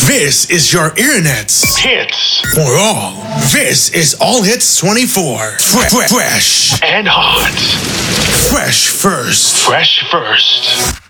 This is your internet's Hits for all. This is All Hits 24. Fresh and hot. Fresh first. Fresh first.